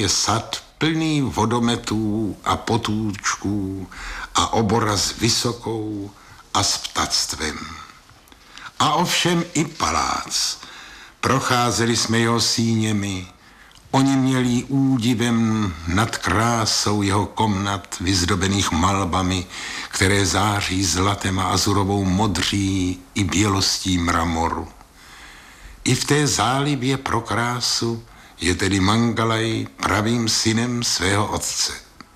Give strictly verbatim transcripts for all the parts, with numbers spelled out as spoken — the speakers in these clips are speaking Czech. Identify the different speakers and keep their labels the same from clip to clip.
Speaker 1: je sad plný vodometů a potůčků a obora s vysokou a s ptactvem. A ovšem i palác. Procházeli jsme jeho síněmi, oni měli údivem nad krásou jeho komnat vyzdobených malbami, které září zlatem a azurovou modří i bělostí mramoru. I v té zálibě pro krásu je tedy Mangalaj pravým synem svého otce.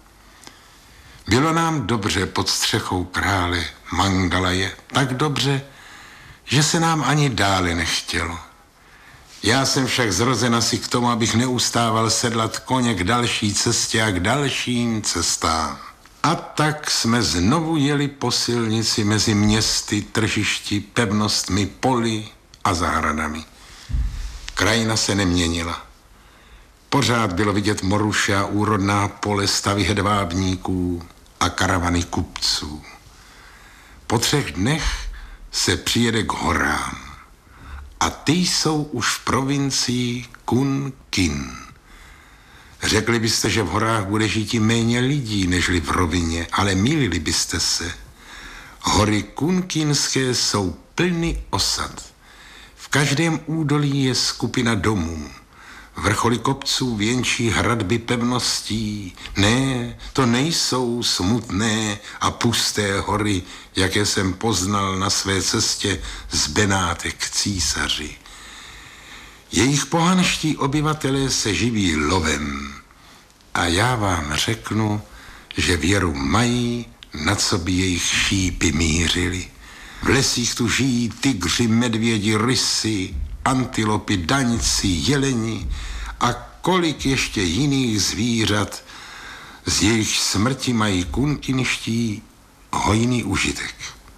Speaker 1: Bylo nám dobře pod střechou krále Mangalaje, tak dobře, že se nám ani dále nechtělo. Já jsem však zrozen asi k tomu, abych neustával sedlat koně k další cestě a k dalším cestám. A tak jsme znovu jeli po silnici mezi městy, tržišti, pevnostmi, poli a zahradami. Krajina se neměnila. Pořád bylo vidět moruše a úrodná pole, stavy hedvábníků a karavany kupců. Po třech dnech se přijede k horám. A ty jsou už v provincii Kun Kin. Řekli byste, že v horách bude žít méně lidí, nežli v rovině, ale mýlili byste se. Hory kunkinské jsou plny osad. V každém údolí je skupina domů. Vrcholy kopců věnčí hradby pevností. Ne, to nejsou smutné a pusté hory, jaké jsem poznal na své cestě z Benátek k císaři. Jejich pohanští obyvatelé se živí lovem. A já vám řeknu, že věru mají, na co by jejich šípy mířili. V lesích tu žijí tygři, medvědi, rysy, antilopy, daňci, jeleni a kolik ještě jiných zvířat, z jejich smrti mají kunkinští hojný užitek.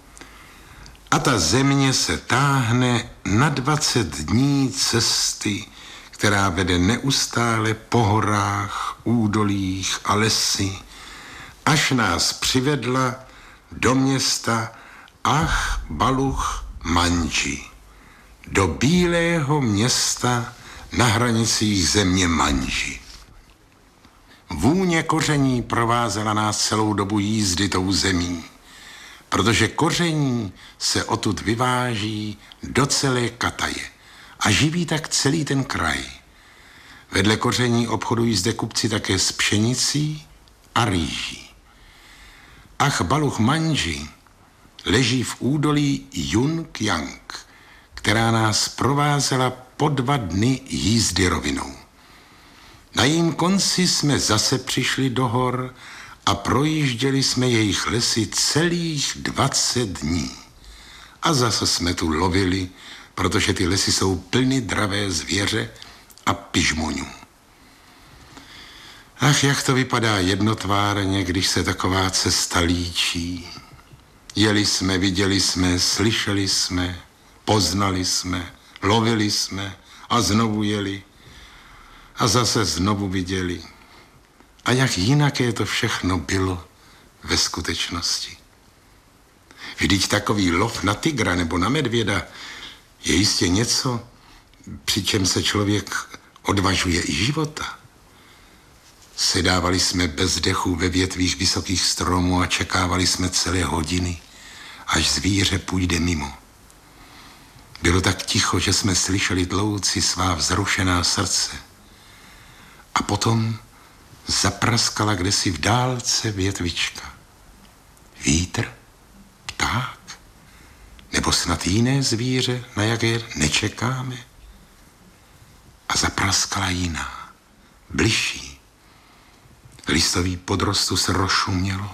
Speaker 1: A ta země se táhne na dvacet dní cesty, která vede neustále po horách, údolích a lesy, až nás přivedla do města Ach Baluch Manji, do bílého města na hranicích země Manji. Vůně koření provázela nás celou dobu jízdy tou zemí, protože koření se odtud vyváží do celé Kataje a živí tak celý ten kraj. Vedle koření obchodují zde kupci také s pšenicí a rýží. Ach Baluch Manji leží v údolí Jung-Yang, která nás provázela po dva dny jízdy rovinou. Na jejím konci jsme zase přišli do hor a projížděli jsme jejich lesy celých dvacet dní. A zase jsme tu lovili, protože ty lesy jsou plny dravé zvěře a pižmoňů. Ach, jak to vypadá jednotvárně, když se taková cesta líčí. Jeli jsme, viděli jsme, slyšeli jsme, poznali jsme, lovili jsme a znovu jeli a zase znovu viděli. A jak jinaké to všechno bylo ve skutečnosti. Vždyť takový lov na tygra nebo na medvěda je jistě něco, při čem se člověk odvažuje i života. Sedávali jsme bez dechu ve větvích vysokých stromů a čekávali jsme celé hodiny, až zvíře půjde mimo. Bylo tak ticho, že jsme slyšeli tlouci svá vzrušená srdce. A potom zapraskala kdesi v dálce větvička. Vítr? Pták? Nebo snad jiné zvíře, na jaké nečekáme? A zapraskala jiná, bližší. Listový podrostu se rozšumělo.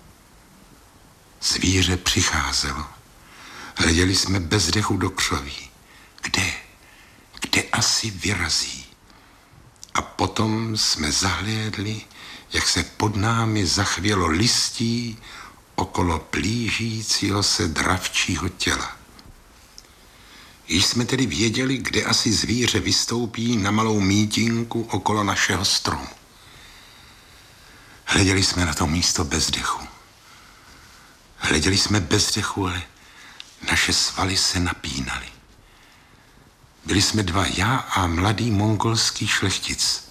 Speaker 1: Zvíře přicházelo. Hleděli jsme bez dechu do křoví. Kde? Kde asi vyrazí? A potom jsme zahlédli, jak se pod námi zachvělo listí okolo plížícího se dravčího těla. Již jsme tedy věděli, kde asi zvíře vystoupí na malou mítinku okolo našeho stromu. Hleděli jsme na to místo bez dechu. Hleděli jsme bez dechu, ale naše svaly se napínaly. Byli jsme dva, já a mladý mongolský šlechtic.